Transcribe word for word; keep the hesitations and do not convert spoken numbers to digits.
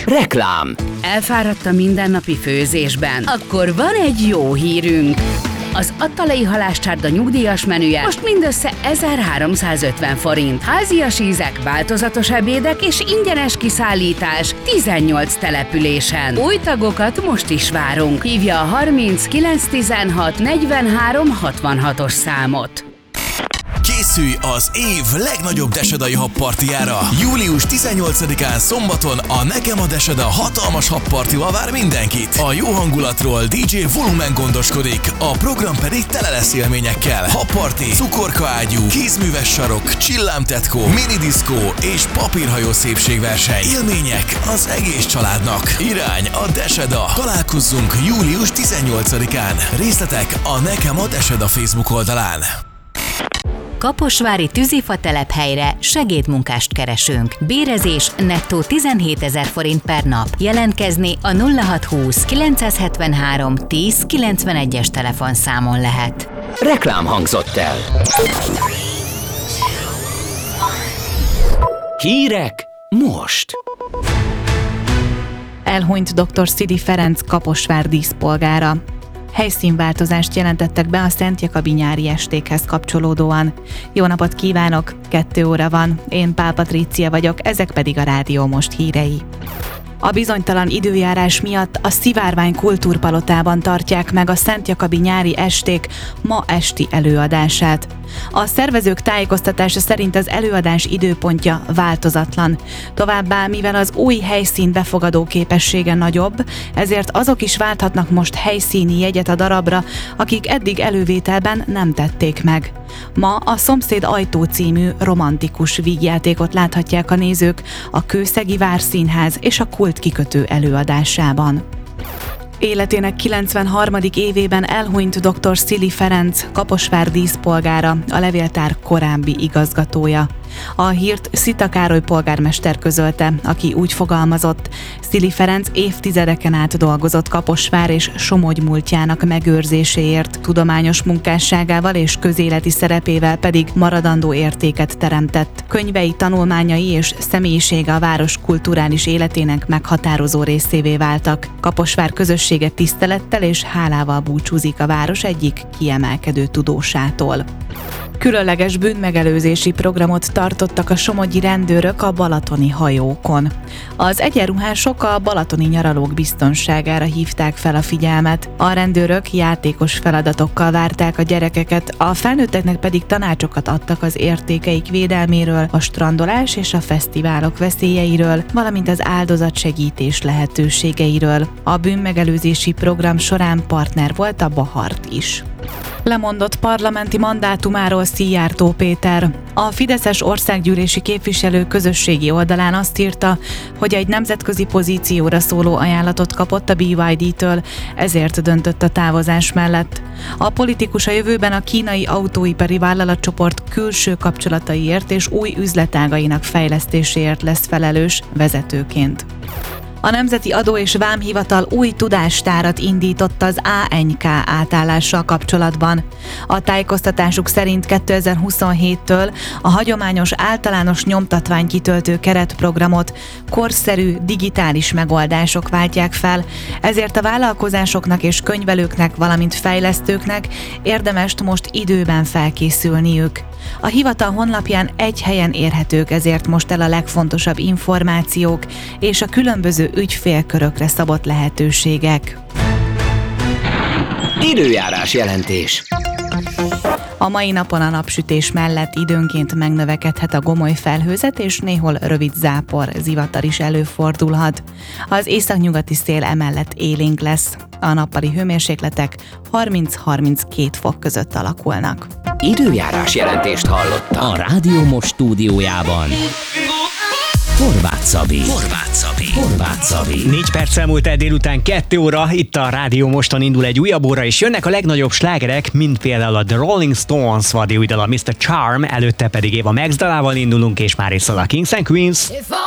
Reklám. Elfáradt a mindennapi főzésben? Akkor van egy jó hírünk! Az Attalai Halászcsárda nyugdíjas menüje most mindössze ezerháromszázötven forint. Házias ízek, változatos ebédek és ingyenes kiszállítás tizennyolc településen. Új tagokat most is várunk. Hívja a harminc kilenc tizenhat negyvenhárom hatvanhatos számot. Készülj az év legnagyobb Desedai habpartiára! július tizennyolcadikán szombaton a Nekem a Deseda hatalmas habpartival vár mindenkit. A jó hangulatról dé dzsé Volumen gondoskodik, a program pedig tele lesz élményekkel. Habparti, cukorkaágyú, kézműves sarok, csillámtetkó, minidiszkó és papírhajó szépségverseny. Élmények az egész családnak. Irány a Deseda. Találkozzunk július tizennyolcadikán. Részletek a Nekem a Deseda Facebook oldalán. Kaposvári tűzifa telephelyre segédmunkást keresünk. Bérezés nettó tizenhétezer forint per nap. Jelentkezni a nulla hatszázhúsz kilencszázhetvenhárom tíz kilencvenegyes telefonszámon lehet. Reklám hangzott el. Hírek most. Elhunyt dr. Szidi Ferenc Kaposvár díszpolgára. Helyszínváltozást jelentettek be a Szent Jakabi nyári estékhez kapcsolódóan. Jó napot kívánok! Kettő óra van, én Pál Patrícia vagyok, ezek pedig a Rádió Most hírei. A bizonytalan időjárás miatt a Szivárvány Kultúrpalotában tartják meg a Szent Jakabi nyári esték ma esti előadását. A szervezők tájékoztatása szerint az előadás időpontja változatlan. Továbbá, mivel az új helyszín befogadó képessége nagyobb, ezért azok is válthatnak most helyszíni jegyet a darabra, akik eddig elővételben nem tették meg. Ma a Szomszéd ajtó című romantikus vígjátékot láthatják a nézők a Kőszegi Várszínház és a Kult kikötő előadásában. Életének kilencvenharmadik évében elhunyt dr. Szili Ferenc, Kaposvár díszpolgára, a levéltár korábbi igazgatója. A hírt Szita Károly polgármester közölte, aki úgy fogalmazott: Szili Ferenc évtizedeken át dolgozott Kaposvár és Somogy múltjának megőrzéséért, tudományos munkásságával és közéleti szerepével pedig maradandó értéket teremtett. Könyvei, tanulmányai és személyisége a város kulturális életének meghatározó részévé váltak. Kaposvár közössége tisztelettel és hálával búcsúzik a város egyik kiemelkedő tudósától. Különleges bűnmegelőzési programot tartottak a somogyi rendőrök a balatoni hajókon. Az egyenruhások a balatoni nyaralók biztonságára hívták fel a figyelmet. A rendőrök játékos feladatokkal várták a gyerekeket, a felnőtteknek pedig tanácsokat adtak az értékeik védelméről, a strandolás és a fesztiválok veszélyeiről, valamint az áldozatsegítés lehetőségeiről. A bűnmegelőzési program során partner volt a Bahart is. Lemondott parlamenti mandátumáról Szijjártó Péter. A fideszes országgyűlési képviselő közösségi oldalán azt írta, hogy egy nemzetközi pozícióra szóló ajánlatot kapott a bé ipszilon dé-től, ezért döntött a távozás mellett. A politikus a jövőben a kínai autóipari vállalatcsoport külső kapcsolataiért és új üzletágainak fejlesztéséért lesz felelős vezetőként. A Nemzeti Adó és Vámhivatal új tudástárat indított az á en ká átállással kapcsolatban. A tájékoztatásuk szerint kétezer-huszonhéttől a hagyományos általános nyomtatványkitöltő keretprogramot korszerű digitális megoldások váltják fel, ezért a vállalkozásoknak és könyvelőknek, valamint fejlesztőknek érdemes most időben felkészülniük. A hivatal honlapján egy helyen érhetők ezért most el a legfontosabb információk és a különböző ügyfélkörökre szabott lehetőségek. Időjárás jelentés. A mai napon a napsütés mellett időnként megnövekedhet a gomoly felhőzet, és néhol rövid zápor, zivatar is előfordulhat. Az északnyugati szél emellett élénk lesz. A nappali hőmérsékletek harminc-harminckét fok között alakulnak. Időjárás jelentést hallottam a Rádió Most stúdiójában. Horváth Szabi. Horváth Szabi. Horváth Szabi. Négy perccel múlt el délután kettő óra, itt a Rádió Moston indul egy újabb óra, és jönnek a legnagyobb slágerek, mint például a The Rolling Stones vadi új dala miszter Charm, előtte pedig Eva Max dalával indulunk, és már is szól a Kings and Queens.